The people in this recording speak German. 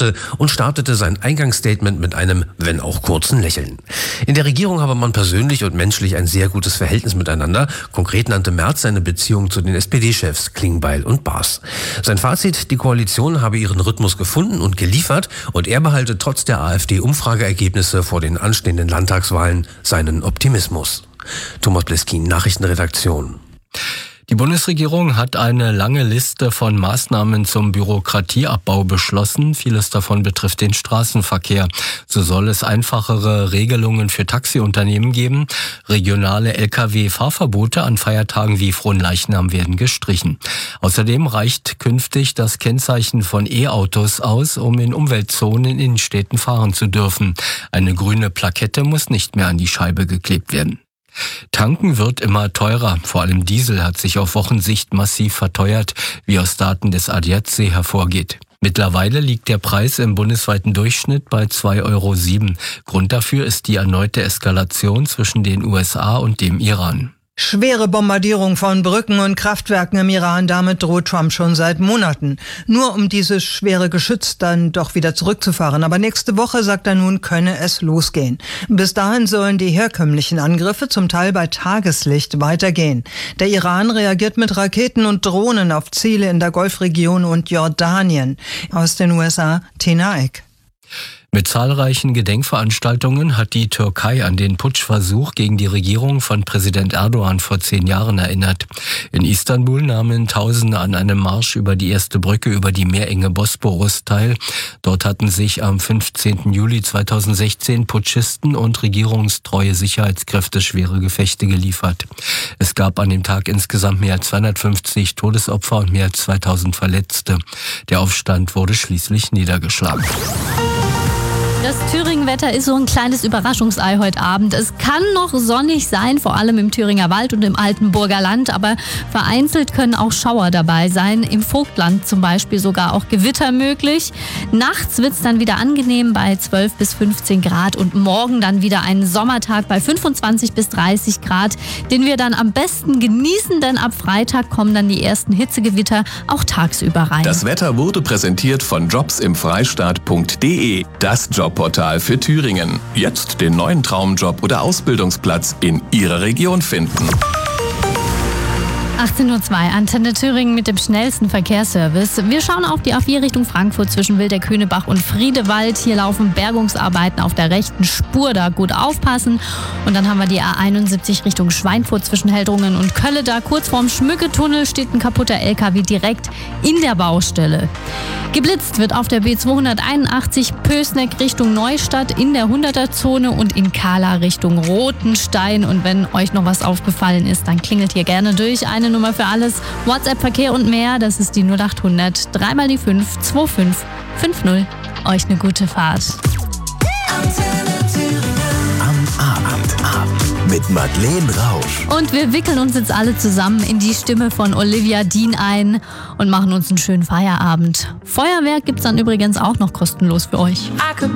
machte und startete sein Eingangsstatement mit einem, wenn auch kurzen Lächeln. In der Regierung habe man persönlich und menschlich ein sehr gutes Verhältnis miteinander. Konkret nannte Merz seine Beziehung zu den SPD-Chefs Klingbeil und Baas. Sein Fazit: Die Koalition habe ihren Rhythmus gefunden und geliefert und er behalte trotz der AfD-Umfrageergebnisse vor den anstehenden Landtagswahlen seinen Optimismus. Thomas Bliskin, Nachrichtenredaktion. Die Bundesregierung hat eine lange Liste von Maßnahmen zum Bürokratieabbau beschlossen. Vieles davon betrifft den Straßenverkehr. So soll es einfachere Regelungen für Taxiunternehmen geben. Regionale Lkw-Fahrverbote an Feiertagen wie Fronleichnam werden gestrichen. Außerdem reicht künftig das Kennzeichen von E-Autos aus, um in Umweltzonen in Innenstädten fahren zu dürfen. Eine grüne Plakette muss nicht mehr an die Scheibe geklebt werden. Tanken wird immer teurer. Vor allem Diesel hat sich auf Wochensicht massiv verteuert, wie aus Daten des ADAC hervorgeht. Mittlerweile liegt der Preis im bundesweiten Durchschnitt bei 2,07 €. Grund dafür ist die erneute Eskalation zwischen den USA und dem Iran. Schwere Bombardierung von Brücken und Kraftwerken im Iran, damit droht Trump schon seit Monaten. Nur um dieses schwere Geschütz dann doch wieder zurückzufahren. Aber nächste Woche, sagt er nun, könne es losgehen. Bis dahin sollen die herkömmlichen Angriffe zum Teil bei Tageslicht weitergehen. Der Iran reagiert mit Raketen und Drohnen auf Ziele in der Golfregion und Jordanien. Aus den USA, Tina Eck. Mit zahlreichen Gedenkveranstaltungen hat die Türkei an den Putschversuch gegen die Regierung von Präsident Erdogan vor 10 Jahren erinnert. In Istanbul nahmen Tausende an einem Marsch über die erste Brücke über die meerenge Bosporus teil. Dort hatten sich am 15. Juli 2016 Putschisten und regierungstreue Sicherheitskräfte schwere Gefechte geliefert. Es gab an dem Tag insgesamt mehr als 250 Todesopfer und mehr als 2000 Verletzte. Der Aufstand wurde schließlich niedergeschlagen. Das Thüringen-Wetter ist so ein kleines Überraschungsei heute Abend. Es kann noch sonnig sein, vor allem im Thüringer Wald und im Altenburger Land, aber vereinzelt können auch Schauer dabei sein. Im Vogtland zum Beispiel sogar auch Gewitter möglich. Nachts wird es dann wieder angenehm bei 12 bis 15 Grad und morgen dann wieder ein Sommertag bei 25 bis 30 Grad, den wir dann am besten genießen, denn ab Freitag kommen dann die ersten Hitzegewitter auch tagsüber rein. Das Wetter wurde präsentiert von jobsimfreistaat.de, das Jobportal für Thüringen. Jetzt den neuen Traumjob oder Ausbildungsplatz in Ihrer Region finden. 18:02 Uhr, Antenne Thüringen mit dem schnellsten Verkehrsservice. Wir schauen auf die A4 Richtung Frankfurt zwischen Wilder-Kühnebach und Friedewald. Hier laufen Bergungsarbeiten auf der rechten Spur, da gut aufpassen. Und dann haben wir die A71 Richtung Schweinfurt zwischen Heldrungen und Kölle. Da kurz vorm Schmücketunnel steht ein kaputter LKW direkt in der Baustelle. Geblitzt wird auf der B281 Pößneck Richtung Neustadt in der 100er-Zone und in Kahla Richtung Rotenstein. Und wenn euch noch was aufgefallen ist, dann klingelt hier gerne durch. Eine Nummer für alles, WhatsApp, Verkehr und mehr, das ist die 0800 3 mal die 5 25 50. Euch eine gute Fahrt. Am Abend mit Madeleine Rausch. Und wir wickeln uns jetzt alle zusammen in die Stimme von Olivia Dean ein und machen uns einen schönen Feierabend. Feuerwerk gibt's dann übrigens auch noch kostenlos für euch.